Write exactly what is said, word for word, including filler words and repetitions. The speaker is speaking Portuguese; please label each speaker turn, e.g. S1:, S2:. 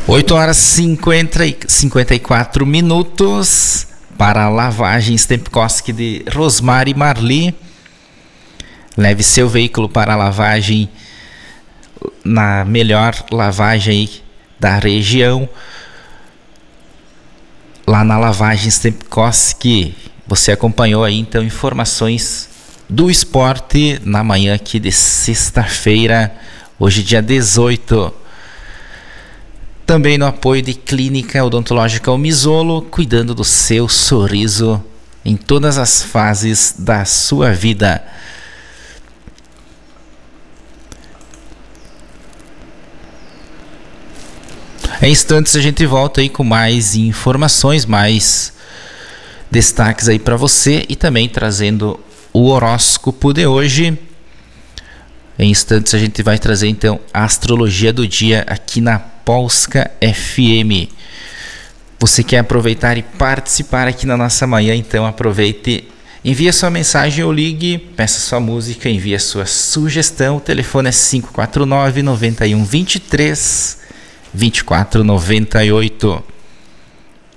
S1: oito horas cinquenta e cinquenta e quatro minutos para lavagens Tempkoski de Rosmar e Marli. Leve seu veículo para a lavagem na melhor lavagem da região. Lá na Lavagens Tempkoski. Você acompanhou aí então informações do esporte na manhã aqui de sexta-feira, hoje dia dezoito. Também no apoio de Clínica Odontológica Misolo, cuidando do seu sorriso em todas as fases da sua vida. Em instantes a gente volta aí com mais informações, mais destaques aí para você e também trazendo o horóscopo de hoje. Em instantes a gente vai trazer então a astrologia do dia aqui na Polska F M. Você quer aproveitar e participar aqui na nossa manhã? Então aproveite, envie sua mensagem ou ligue, peça sua música, envie a sua sugestão. O telefone é cinco quatro nove, nove um dois três, dois quatro nove oito.